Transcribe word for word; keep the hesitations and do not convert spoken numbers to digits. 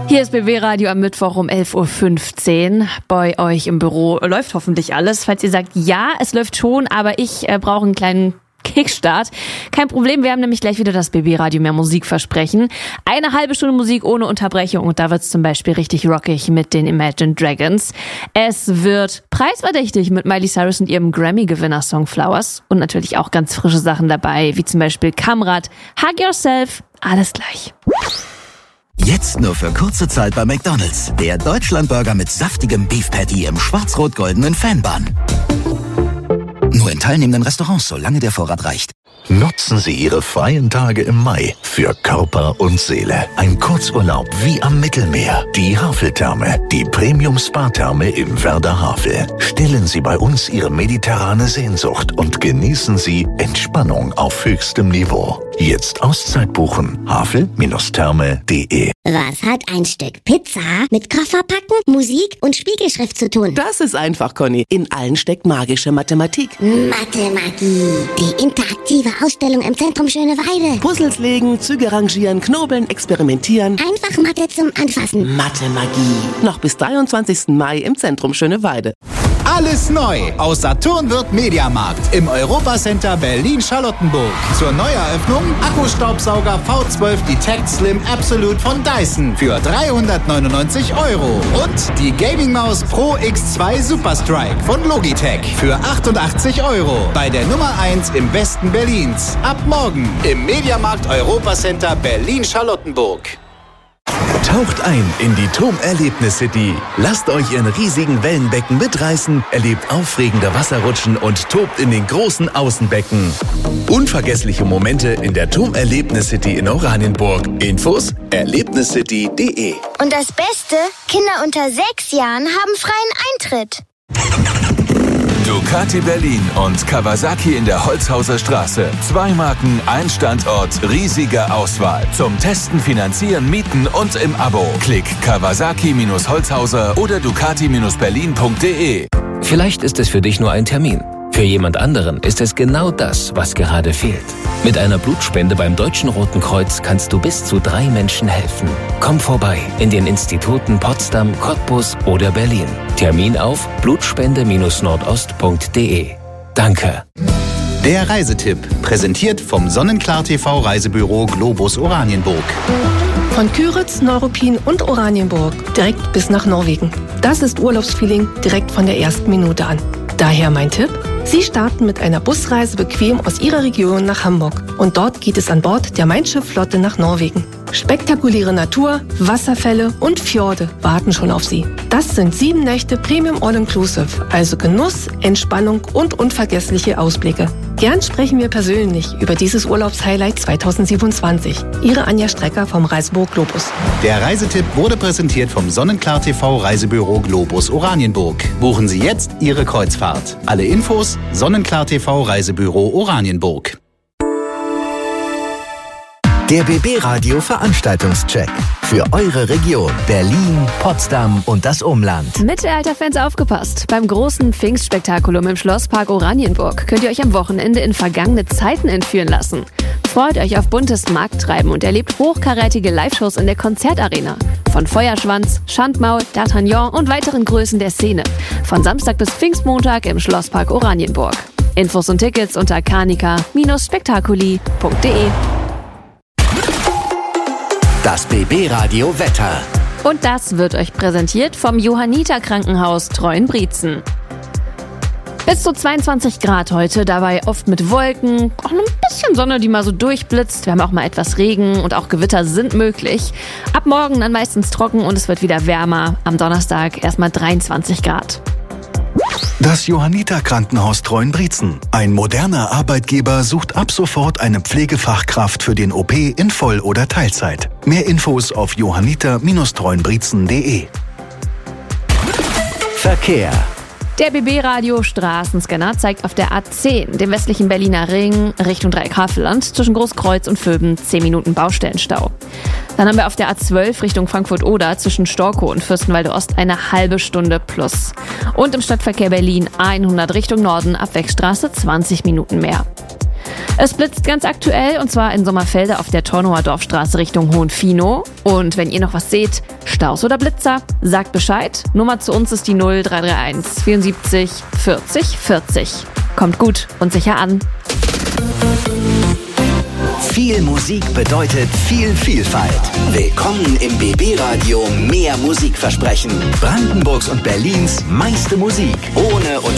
Hier ist B B Radio am Mittwoch um elf Uhr fünfzehn. Bei euch im Büro läuft hoffentlich alles. Falls ihr sagt, ja, es läuft schon, aber ich äh, brauche einen kleinen Kickstart. Kein Problem, wir haben nämlich gleich wieder das B B Radio mehr Musik versprechen. Eine halbe Stunde Musik ohne Unterbrechung und da wird's zum Beispiel richtig rockig mit den Imagine Dragons. Es wird preisverdächtig mit Miley Cyrus und ihrem Grammy-Gewinner-Song Flowers und natürlich auch ganz frische Sachen dabei, wie zum Beispiel Kamrat, Hug Yourself, alles gleich. Jetzt nur für kurze Zeit bei McDonald's. Der Deutschlandburger mit saftigem Beef Patty im schwarz-rot-goldenen Fanbun. Nur in teilnehmenden Restaurants, solange der Vorrat reicht. Nutzen Sie Ihre freien Tage im Mai für Körper und Seele. Ein Kurzurlaub wie am Mittelmeer. Die Haveltherme, die Premium-Spa-Therme im Werder Havel. Stillen Sie bei uns Ihre mediterrane Sehnsucht und genießen Sie Entspannung auf höchstem Niveau. Jetzt Auszeit buchen. havel Therme punkt de. Was hat ein Stück Pizza mit Koffer packen, Musik und Spiegelschrift zu tun? Das ist einfach, Conny. In allen steckt magische Mathematik. Mathe-Magie. Die interaktive Ausstellung im Zentrum Schöneweide. Puzzles legen, Züge rangieren, knobeln, experimentieren. Einfach Mathe zum Anfassen. Mathe-Magie. Noch bis dreiundzwanzigsten Mai im Zentrum Schöneweide. Alles neu aus Saturn wird Mediamarkt im Europacenter Berlin-Charlottenburg. Zur Neueröffnung Akkustaubsauger V zwölf Detect Slim Absolute von Dyson für dreihundertneunundneunzig Euro. Und die Gaming-Maus Pro X zwei Super Strike von Logitech für achtundachtzig Euro. Bei der Nummer eins im Westen Berlins. Ab morgen im Mediamarkt Europacenter Berlin-Charlottenburg. Taucht ein in die TOM Erlebnis City. Lasst euch in riesigen Wellenbecken mitreißen, erlebt aufregende Wasserrutschen und tobt in den großen Außenbecken. Unvergessliche Momente in der TOM Erlebnis City in Oranienburg. Infos erlebniscity punkt de. Und das Beste, Kinder unter sechs Jahren haben freien Eintritt. Ducati Berlin und Kawasaki in der Holzhauser Straße. Zwei Marken, ein Standort, riesige Auswahl. Zum Testen, Finanzieren, Mieten und im Abo. Klick Kawasaki Holzhauser oder Ducati Berlin punkt de. Vielleicht ist es für dich nur ein Termin. Für jemand anderen ist es genau das, was gerade fehlt. Mit einer Blutspende beim Deutschen Roten Kreuz kannst du bis zu drei Menschen helfen. Komm vorbei in den Instituten Potsdam, Cottbus oder Berlin. Termin auf blutspende nordost punkt de. Danke. Der Reisetipp, präsentiert vom Sonnenklar T V Reisebüro Globus Oranienburg. Von Küritz, Neuruppin und Oranienburg direkt bis nach Norwegen. Das ist Urlaubsfeeling direkt von der ersten Minute an. Daher mein Tipp: Sie starten mit einer Busreise bequem aus Ihrer Region nach Hamburg. Und dort geht es an Bord der Mein Schiff-Flotte nach Norwegen. Spektakuläre Natur, Wasserfälle und Fjorde warten schon auf Sie. Das sind sieben Nächte Premium All-Inclusive, also Genuss, Entspannung und unvergessliche Ausblicke. Gern sprechen wir persönlich über dieses Urlaubshighlight zweitausendsiebenundzwanzig. Ihre Anja Strecker vom Reisebüro Globus. Der Reisetipp wurde präsentiert vom Sonnenklar T V Reisebüro Globus Oranienburg. Buchen Sie jetzt Ihre Kreuzfahrt. Alle Infos Sonnenklar T V Reisebüro Oranienburg. Der B B Radio Veranstaltungscheck. Für eure Region Berlin, Potsdam und das Umland. Mittelalterfans aufgepasst. Beim großen Pfingstspektakulum im Schlosspark Oranienburg könnt ihr euch am Wochenende in vergangene Zeiten entführen lassen. Freut euch auf buntes Markttreiben und erlebt hochkarätige Live-Shows in der Konzertarena. Von Feuerschwanz, Schandmaul, D'Artagnan und weiteren Größen der Szene. Von Samstag bis Pfingstmontag im Schlosspark Oranienburg. Infos und Tickets unter kanika Spektakuli punkt de. Das B B Radio Wetter. Und das wird euch präsentiert vom Johanniter Krankenhaus Treuenbrietzen. Bis zu zweiundzwanzig Grad heute, dabei oft mit Wolken, auch ein bisschen Sonne, die mal so durchblitzt. Wir haben auch mal etwas Regen und auch Gewitter sind möglich. Ab morgen dann meistens trocken und es wird wieder wärmer. Am Donnerstag erstmal dreiundzwanzig Grad. Das Johanniter Krankenhaus Treuenbrietzen. Ein moderner Arbeitgeber sucht ab sofort eine Pflegefachkraft für den O P in Voll- oder Teilzeit. Mehr Infos auf johanniter Treuenbrietzen punkt de. Verkehr. Der B B-Radio Straßenscanner zeigt auf der A zehn, dem westlichen Berliner Ring, Richtung Dreieck-Havelland, zwischen Großkreuz und Vöben zehn Minuten Baustellenstau. Dann haben wir auf der A zwölf Richtung Frankfurt-Oder zwischen Storkow und Fürstenwalde Ost eine halbe Stunde plus. Und im Stadtverkehr Berlin A hundert Richtung Norden, Abwegstraße zwanzig Minuten mehr. Es blitzt ganz aktuell und zwar in Sommerfelde auf der Tornower Dorfstraße Richtung Hohenfinoh. Und wenn ihr noch was seht, Staus oder Blitzer, sagt Bescheid. Nummer zu uns ist die null drei drei eins vierundsiebzig vierzig vierzig. Kommt gut und sicher an. Viel Musik bedeutet viel Vielfalt. Willkommen im B B-Radio Mehr Musikversprechen. Brandenburgs und Berlins meiste Musik. Ohne